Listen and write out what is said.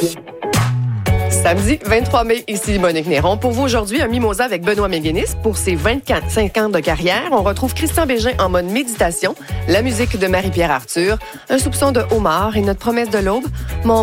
Samedi 23 mai, ici Monique Néron. Pour vous aujourd'hui, un mimosa avec Benoît Méguénis. Pour ses 25 ans de carrière, on retrouve Christian Bégin en mode méditation, la musique de Marie-Pierre Arthur, un soupçon de homard et notre promesse de l'aube. Mon